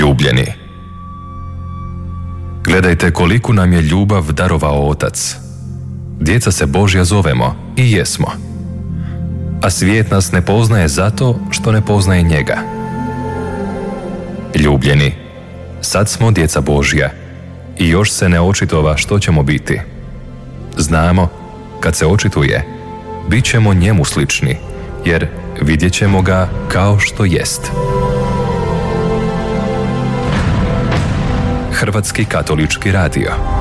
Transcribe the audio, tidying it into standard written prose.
Ljubljeni. Gledajte koliku nam je ljubav darovao Otac. Djeca se Božja zovemo i jesmo. A svijet nas ne poznaje zato što ne poznaje njega. Ljubljeni, sad smo djeca Božja i još se ne očitova što ćemo biti. Znamo, kad se očituje, bit ćemo njemu slični, jer vidjet ćemo ga kao što jest. Hrvatski katolički radio.